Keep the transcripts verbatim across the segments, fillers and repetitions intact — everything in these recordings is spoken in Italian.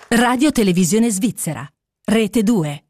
Radio Televisione Svizzera, Rete due.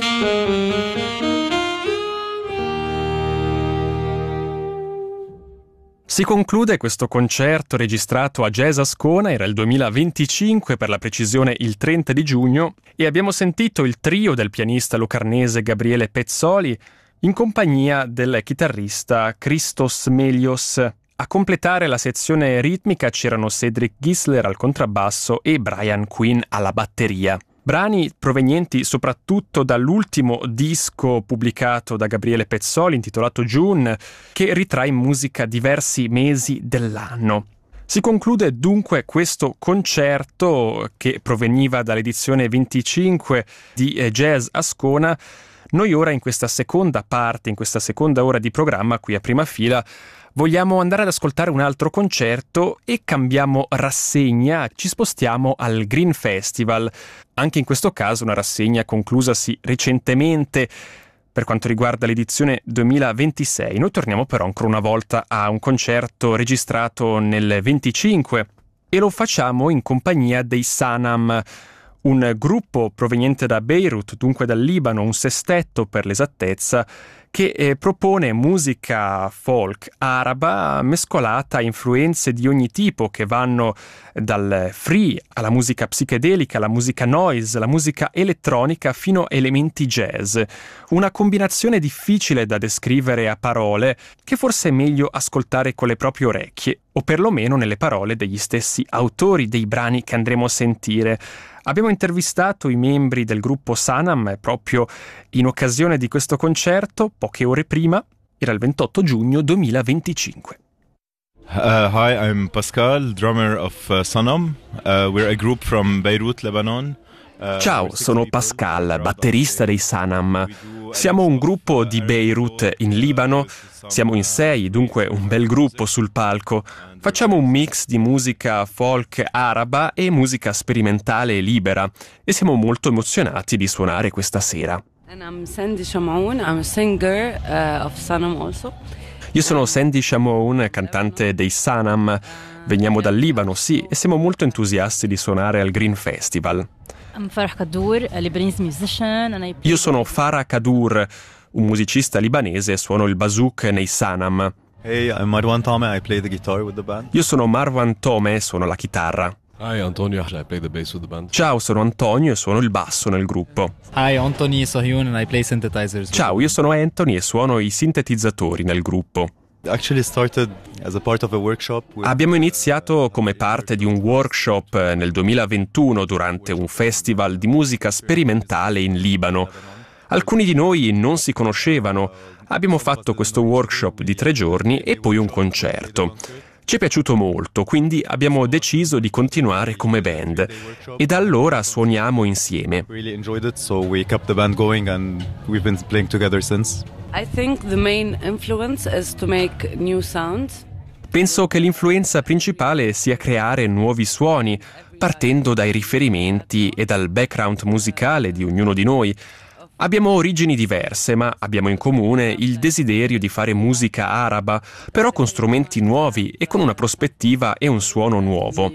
Si conclude questo concerto registrato a Jazz Ascona, era il duemilaventicinque, per la precisione il trenta di giugno, e abbiamo sentito il trio del pianista locarnese Gabriele Pezzoli in compagnia del chitarrista Christos Melios. A completare la sezione ritmica c'erano Cedric Gisler al contrabbasso e Brian Quinn alla batteria. Brani provenienti soprattutto dall'ultimo disco pubblicato da Gabriele Pezzoli, intitolato June, che ritrae in musica diversi mesi dell'anno. Si conclude dunque questo concerto che proveniva dall'edizione venticinque di Jazz Ascona. Noi ora in questa seconda parte, in questa seconda ora di programma qui a Prima Fila, vogliamo andare ad ascoltare un altro concerto e cambiamo rassegna, ci spostiamo al Green Festival. Anche in questo caso una rassegna conclusasi recentemente per quanto riguarda l'edizione duemilaventisei. Noi torniamo però ancora una volta a un concerto registrato nel venticinque e lo facciamo in compagnia dei Sanam, un gruppo proveniente da Beirut, dunque dal Libano, un sestetto per l'esattezza, che eh, propone musica folk araba mescolata a influenze di ogni tipo che vanno dal free alla musica psichedelica, alla musica noise, alla musica elettronica fino a elementi jazz. Una combinazione difficile da descrivere a parole che forse è meglio ascoltare con le proprie orecchie o perlomeno nelle parole degli stessi autori dei brani che andremo a sentire. Abbiamo intervistato i membri del gruppo Sanam proprio in occasione di questo concerto, poche ore prima, era il ventotto giugno duemilaventicinque. Uh, hi, I'm Pascal, drummer of uh, Sanam. Uh, we're a group from Beirut, Lebanon. Uh, Ciao, sono Pascal, batterista dei Sanam. Siamo un gruppo di Beirut, in Libano. Siamo in sei, dunque un bel gruppo sul palco. Facciamo un mix di musica folk araba e musica sperimentale libera e siamo molto emozionati di suonare questa sera. And I'm Sandy Shamoun, I'm a singer uh, of Sanam also. Io sono Sandy Shamoun, cantante dei Sanam. Veniamo dal Libano, sì, e siamo molto entusiasti di suonare al Green Festival. I'm Farah Kadour, a Lebanese musician, and I play... Io sono Farah Kadour, un musicista libanese e suono il bazouk nei Sanam. Hey, I'm Marwan Tome, I play the guitar with the band. Io sono Marwan Tome e suono la chitarra. Hi, Antonio, I play the bass with the band. Ciao, sono Antonio e suono il basso nel gruppo. Hi, Anthony Sohyun and I play synthesizers. Ciao, io sono Anthony e suono i sintetizzatori nel gruppo. Actually started as a part of a workshop with... Abbiamo iniziato come parte di un workshop nel duemilaventuno durante un festival di musica sperimentale in Libano. Alcuni di noi non si conoscevano. Abbiamo fatto questo workshop di tre giorni e poi un concerto. Ci è piaciuto molto, quindi abbiamo deciso di continuare come band e da allora suoniamo insieme. Really enjoyed it, so we kept the band going and we've been playing together since. I think the main influence is to make new sounds. Penso che l'influenza principale sia creare nuovi suoni, partendo dai riferimenti e dal background musicale di ognuno di noi. Abbiamo origini diverse, ma abbiamo in comune il desiderio di fare musica araba, però con strumenti nuovi e con una prospettiva e un suono nuovo.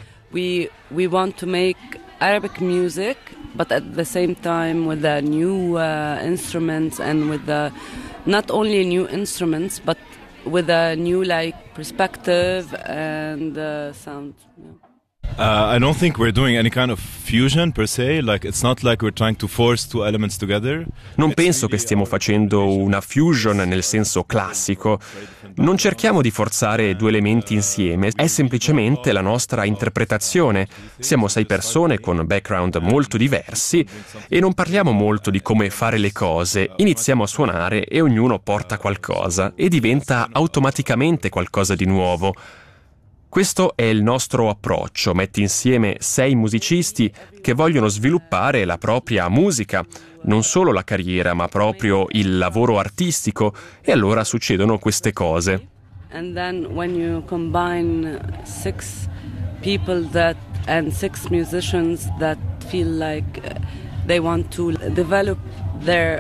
We we want to make Arabic music, but at the same time with the new uh, instruments and with the not only new instruments, but with a new like perspective and uh, sound. Yeah. Uh, I don't think we're doing any kind of fusion per se, like it's not like we're trying to force two elements together. Non penso che stiamo facendo una fusion nel senso classico. Non cerchiamo di forzare due elementi insieme, è semplicemente la nostra interpretazione. Siamo sei persone con background molto diversi e non parliamo molto di come fare le cose. Iniziamo a suonare e ognuno porta qualcosa e diventa automaticamente qualcosa di nuovo. Questo è il nostro approccio, mette insieme sei musicisti che vogliono sviluppare la propria musica, non solo la carriera, ma proprio il lavoro artistico, e allora succedono queste cose. And then when you combine six people that and six musicians that feel like they want to develop their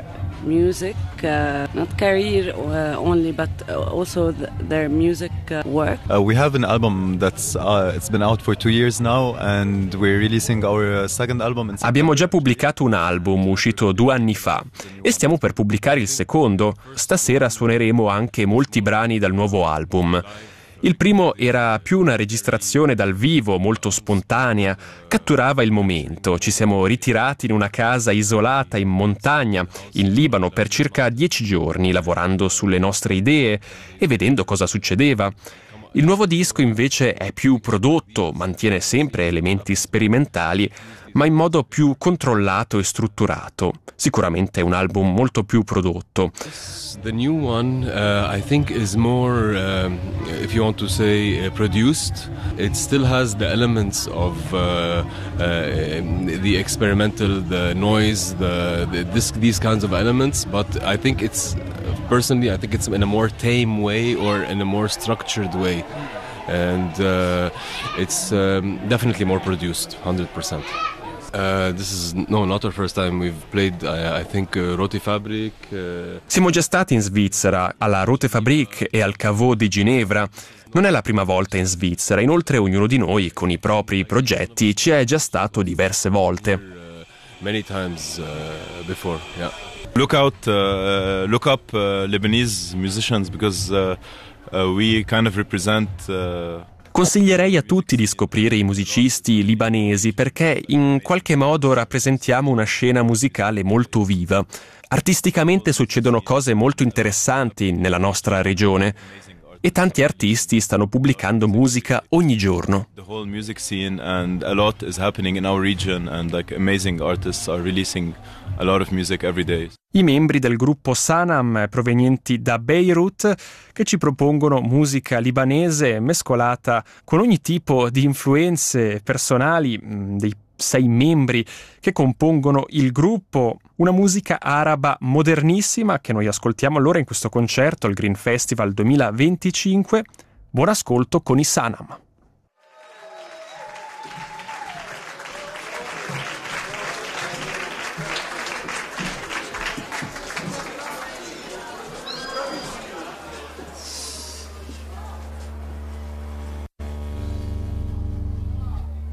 music, uh, not career uh, only, but also the, their music uh, work. Uh, we have an album that's uh, it's been out for two years now, and we're releasing our second album in Abbiamo già pubblicato un album uscito due anni fa e stiamo per pubblicare il secondo. Stasera suoneremo anche molti brani dal nuovo album. Il primo era più una registrazione dal vivo, molto spontanea, catturava il momento. Ci siamo ritirati in una casa isolata in montagna, in Libano, per circa dieci giorni, lavorando sulle nostre idee e vedendo cosa succedeva. Il nuovo disco invece è più prodotto, mantiene sempre elementi sperimentali, ma in modo più controllato e strutturato. Sicuramente è un album molto più prodotto. The new one, uh, I think, is more, um, if you want to say, uh, produced. It still has the elements of uh, uh, the experimental, the noise, the, the this, these kinds of elements, but I think it's, personally, I think it's in a more tame way or in a more structured way. And uh, it's um, definitely more produced, one hundred percent. Uh, this is no, not our first time. We've played, I, I think, uh, Rotefabrik. Uh... Siamo già stati in Svizzera, alla Rotefabrik e al Caveau di Ginevra. Non è la prima volta in Svizzera, inoltre ognuno di noi, con i propri progetti, ci è già stato diverse volte. Uh, many times uh, before, yeah. Look out, uh, look up uh, Lebanese musicians because uh, uh, we kind of represent... Uh... Consiglierei a tutti di scoprire i musicisti libanesi perché in qualche modo rappresentiamo una scena musicale molto viva. Artisticamente succedono cose molto interessanti nella nostra regione e tanti artisti stanno pubblicando musica ogni giorno. The whole music scene and a lot is happening in our region and like amazing artists are releasing a lot of music every day. I membri del gruppo Sanam, provenienti da Beirut, che ci propongono musica libanese mescolata con ogni tipo di influenze personali dei sei membri che compongono il gruppo, una musica araba modernissima che noi ascoltiamo allora in questo concerto al Green Festival duemilaventicinque. Buon ascolto con i Sanam.